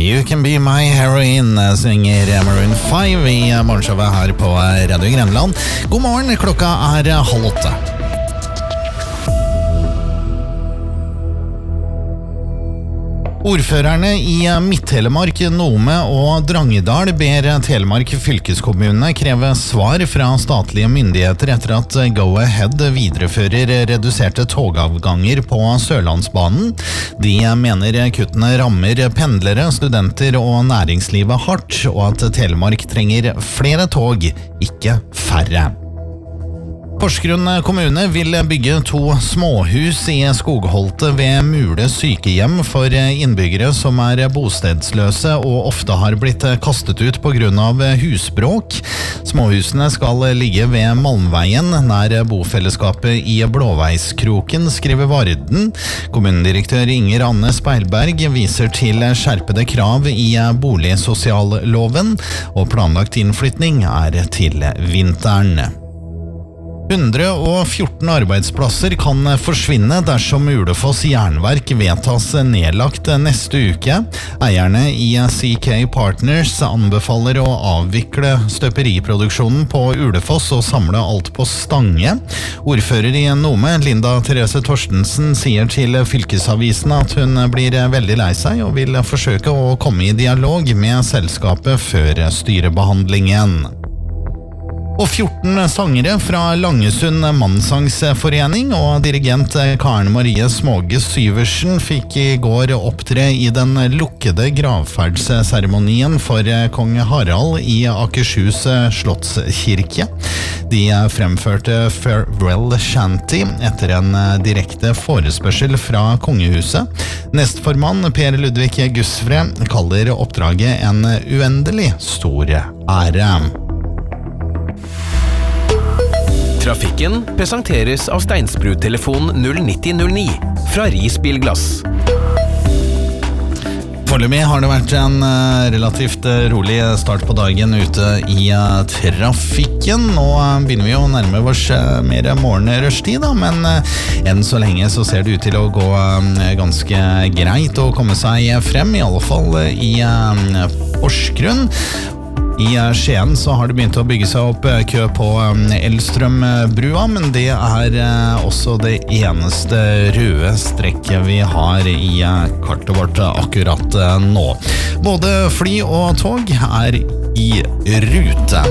You Can Be My Heroin, synger Maroon 5 i morgenshowet her på Radio Grenland. God morgen, klokka er 7:30. Ordførerne i Midt-Telemark, Nome og Drangedal ber Telemark fylkeskommune kreve svar fra statlige myndigheter etter at Go-Ahead viderefører reduserte togavganger på Sørlandsbanen. De mener kuttene rammer pendlere, studenter og næringslivet hardt, og at Telemark trenger flere tog, ikke færre. Porsgrunn kommune vil bygge 2 småhus i Skogholtet ved Mule sykehjem for innbyggere som er bostedsløse og ofte har blitt kastet ut på grunn av husbråk. Småhusene skal ligge ved Malmveien, nær bofellesskapet i Blåveiskroken, skriver Varden. Kommunedirektør Inger Anne Speilberg viser til skjerpede krav i boligsosialloven, og planlagt innflytning er til vinteren. 114 arbeidsplasser kan forsvinne dersom Ulefoss jernverk vedtas nedlagt neste uke. Eierne i CK Partners anbefaler å avvikle støperiproduksjonen på Ulefoss og samle alt på Stange. Ordfører i Nome, Linda Therese Torstensen, sier til Fylkesavisen at hun blir veldig lei seg og vil forsøke å komme i dialog med selskapet før styrebehandlingen. Og 14 sangere fra Langesund Mannsangsforening og dirigent Karen Marie Småge Syversen fikk i går opptre i den lukkede gravferdsseremonien for kong Harald i Akershus Slottskirke. De fremførte Farewell Shanty etter en direkte forespørsel fra kongehuset. Nestformann Per Ludvig Gusfre kaller oppdraget en uendelig stor ære. Trafikken presenteres av Steinsbrud-telefon 09009 fra Risbilglass. Foreløpig har det vært en relativt rolig start på dagen ute i trafikken. Nå begynner vi å nærme oss mer morgenrushtid, men enn så lenge så ser det ut til å gå ganske greit å komme seg frem, i alle fall i Porsgrunn. I Skien så har det begynt å bygge seg opp kø på Elstrømbrua, men det er også det eneste røde strekket vi har i kartet vårt akkurat nå. Både fly og tog er i rute.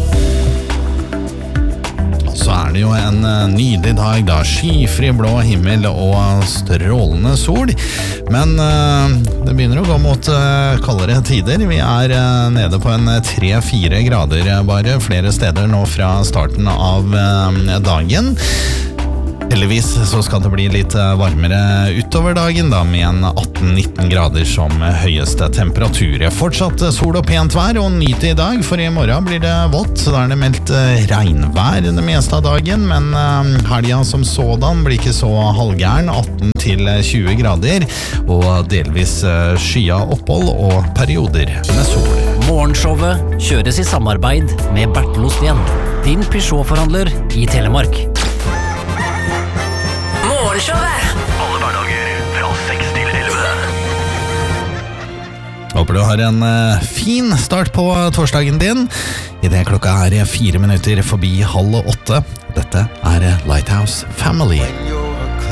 Så er det jo en nydelig dag da, skyfri blå himmel og strålende sol, men det begynner å gå mot kaldere tider. Vi er nede på en 3-4 grader bare flere steder nå fra starten av dagen. Heldigvis så skal det bli litt varmere utover dagen da, med en 18-19 grader som høyeste temperatur. Fortsatt sol og pent vær, og nyt i dag, for i morgen blir det vått, så da er det meldt regnvær det meste av dagen, men helgen som sådan blir ikke så halvgæren, 18-20 grader, og delvis skya opphold og perioder med sol. Morgenshowet kjøres i samarbeid med Bertel Osten, din Peugeot-forhandler i Telemark. Alle hverdager fra 6 til 11. Håper du har en fin start på torsdagen din. I det klokka er 4 minutter forbi 7:30. Dette er Lighthouse Family.